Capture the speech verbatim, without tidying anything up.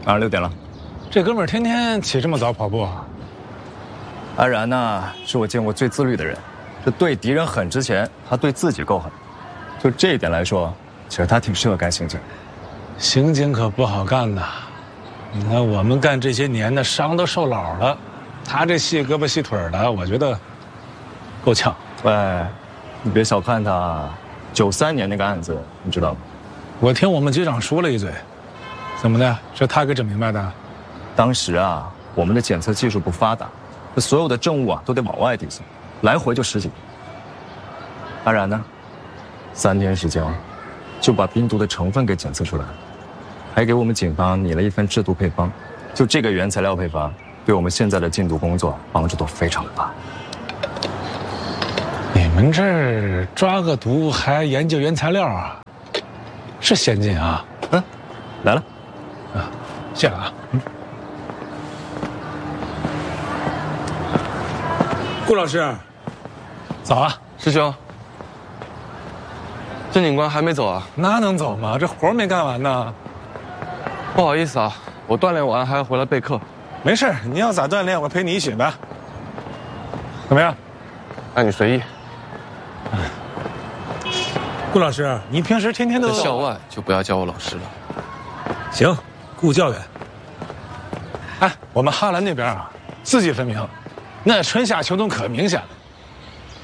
晚上六点了。 这哥们儿天天起这么早跑步啊？ 安然呢，是我见过最自律的人。这对敌人狠之前，他对自己够狠。就这一点来说，其实他挺适合干刑警。 刑警可不好干呐。你看我们干这些年的，伤都受老了，他这细胳膊细腿的，我觉得够呛。 喂，你别小看他，九三年那个案子，你知道吗？ 我听我们局长说了一嘴，怎么的？是他给整明白的？ 当时啊，我们的检测技术不发达，这所有的证物啊都得往外递送，来回就十几个。安然呢，三天时间就把冰毒的成分给检测出来了，还给我们警方拟了一份制毒配方。就这个原材料配方，对我们现在的禁毒工作帮助都非常大。 你们这儿抓个毒还研究原材料啊？是先进啊！ 嗯，来了， 啊，谢了啊。嗯。顾老师，早啊， 师兄。郑警官还没走啊？ 那能走吗？这活没干完呢。 不好意思啊，我锻炼完还要回来备课。 没事，你要咋锻炼，我陪你一起呗。怎么样？ 按你随意。 顾老师，你平时天天都在校外就不要叫我老师了。 行，顾教员。哎，我们哈兰那边啊，四季分明，那春夏秋冬可明显了。